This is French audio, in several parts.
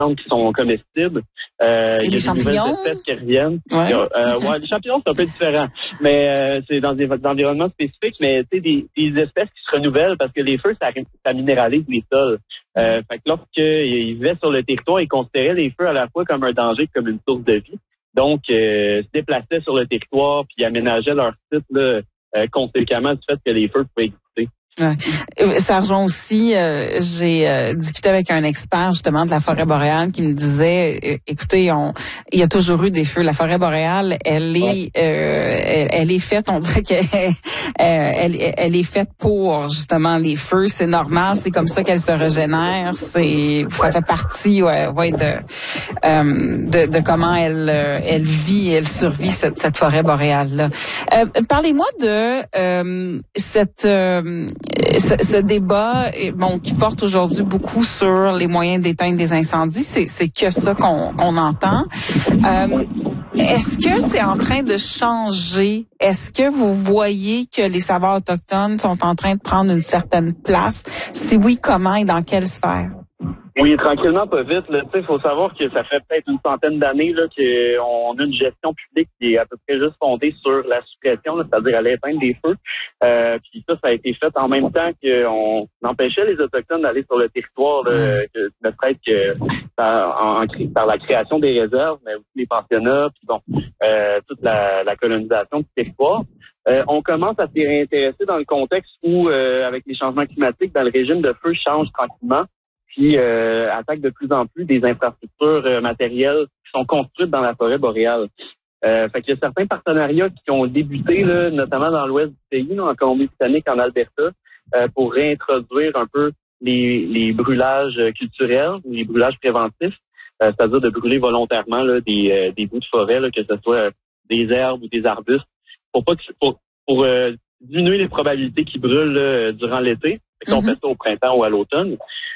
qui sont comestibles. Et il y les a de nouvelles champignons? espèces qui reviennent. Ouais. Ouais, les champignons, c'est un peu différent. Mais c'est dans des environnements spécifiques, mais tu sais, des espèces qui se renouvellent parce que les feux, ça minéralise les sols. Fait que lorsqu'ils vivaient sur le territoire, ils considéraient les feux à la fois comme un danger que comme une source de vie. Donc, se déplaçaient sur le territoire puis aménageaient leur site là, conséquemment du fait que les feux pouvaient exister. Ouais. Ça rejoint aussi, j'ai discuté avec un expert justement de la forêt boréale qui me disait, écoutez, il y a toujours eu des feux. La forêt boréale, elle est faite, on dirait qu'elle elle est faite pour justement les feux. C'est normal, c'est comme ça qu'elle se régénère. Ça fait partie, de comment elle vit, elle survit cette forêt boréale là. Parlez-moi de ce débat, qui porte aujourd'hui beaucoup sur les moyens d'éteindre les incendies. C'est que ça qu'on entend. Est-ce que c'est en train de changer? Est-ce que vous voyez que les savoirs autochtones sont en train de prendre une certaine place? Si oui, comment et dans quelle sphère? Oui, tranquillement, pas vite. Il faut savoir que ça fait peut-être une centaine d'années là qu'on a une gestion publique qui est à peu près juste fondée sur la suppression, là, c'est-à-dire à l'éteindre des feux. Puis ça a été fait en même temps qu'on empêchait les Autochtones d'aller sur le territoire, ne serait-ce que par la création des réserves, mais aussi les pensionnats, puis toute la colonisation du territoire. On commence à s'y réintéresser dans le contexte où, avec les changements climatiques, le régime de feu change tranquillement. Puis attaque de plus en plus des infrastructures matérielles qui sont construites dans la forêt boréale. Fait qu'il y a certains partenariats qui ont débuté, là, notamment dans l'ouest du pays, là, en Colombie-Britannique, en Alberta, pour réintroduire un peu les brûlages culturels, les brûlages préventifs, c'est-à-dire de brûler volontairement là, des bouts de forêt, là, que ce soit des herbes ou des arbustes, pour diminuer les probabilités qu'ils brûlent là, durant l'été. Fait qu'on fait ça au printemps ou à l'automne.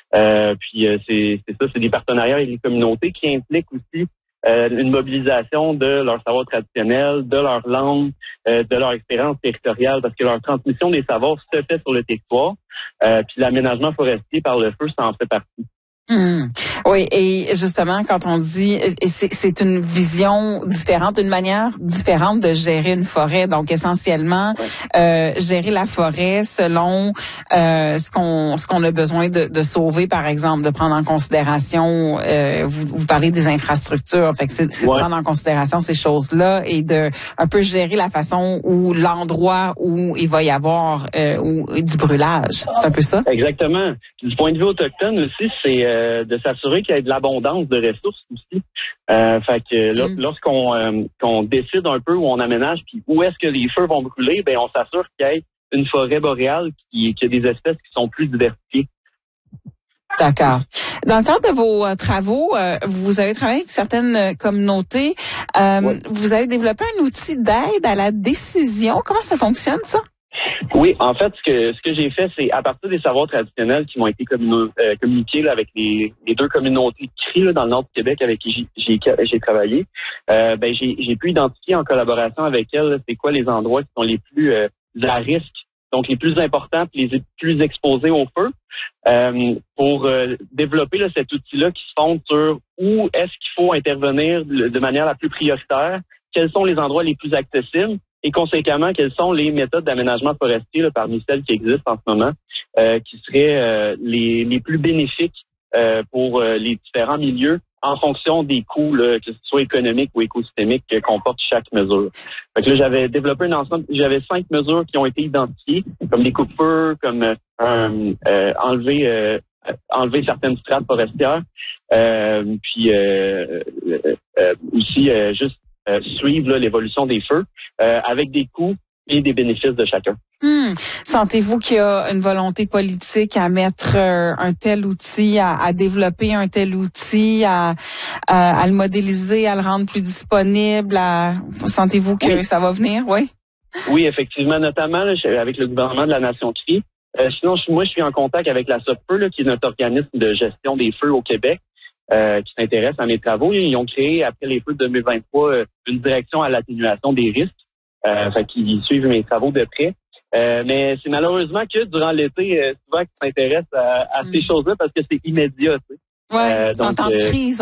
C'est des partenariats avec les communautés qui impliquent aussi une mobilisation de leur savoir traditionnel, de leur langue, de leur expérience territoriale, parce que leur transmission des savoirs se fait sur le territoire. Puis l'aménagement forestier par le feu, ça en fait partie. Oui, et justement, quand on dit, c'est une vision différente, une manière différente de gérer une forêt. Donc, essentiellement, gérer la forêt selon ce qu'on a besoin de sauver, par exemple, de prendre en considération. Vous parlez des infrastructures, fait que c'est de prendre en considération ces choses-là et de un peu gérer la façon où l'endroit où il va y avoir du brûlage. C'est un peu ça. Exactement. Du point de vue autochtone aussi, c'est de s'assurer qu'il y ait de l'abondance de ressources aussi. Fait que lorsqu'on décide un peu où on aménage puis où est-ce que les feux vont brûler, ben on s'assure qu'il y ait une forêt boréale qui a des espèces qui sont plus diversifiées. D'accord. Dans le cadre de vos travaux, vous avez travaillé avec certaines communautés. Vous avez développé un outil d'aide à la décision. Comment ça fonctionne, ça? Oui, en fait, ce que j'ai fait, c'est à partir des savoirs traditionnels qui m'ont été communiqués là, avec les deux communautés de Cris là, dans le nord du Québec avec qui j'ai travaillé. J'ai pu identifier en collaboration avec elles là, c'est quoi les endroits qui sont les plus à risque, donc les plus importants, puis les plus exposés au feu, pour développer là, cet outil-là qui se fonde sur où est-ce qu'il faut intervenir de manière la plus prioritaire, quels sont les endroits les plus accessibles. Et conséquemment, quelles sont les méthodes d'aménagement forestier là, parmi celles qui existent en ce moment, qui seraient les plus bénéfiques pour les différents milieux en fonction des coûts, là, que ce soit économiques ou écosystémiques, que comporte chaque mesure. Fait que là, j'avais développé j'avais 5 mesures qui ont été identifiées, comme les coupe-feux, comme enlever certaines strates forestières, puis aussi juste suivre là, l'évolution des feux avec des coûts et des bénéfices de chacun. Sentez-vous qu'il y a une volonté politique à mettre un tel outil, à développer un tel outil, à le modéliser, à le rendre plus disponible? Sentez-vous que ça va venir? Oui. Oui, effectivement, notamment là, avec le gouvernement de la Nation Cris. Sinon, moi, je suis en contact avec la SOPFEU, là, qui est notre organisme de gestion des feux au Québec. Qui s'intéressent à mes travaux. Ils ont créé, après les feux de 2023, une direction à l'atténuation des risques. Fait qu'ils suivent mes travaux de près. Mais c'est malheureusement que durant l'été, souvent qu'ils s'intéressent à ces choses-là parce que c'est immédiat. Ouais, c'est en temps de crise.